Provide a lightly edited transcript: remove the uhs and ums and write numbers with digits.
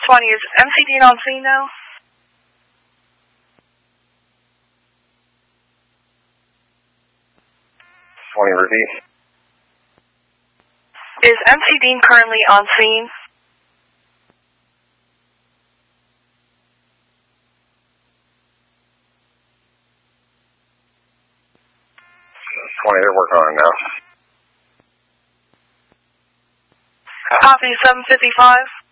20, is MC Dean on scene now? Repeat. Is MC Dean currently on scene? They're working on it now. Copy 755.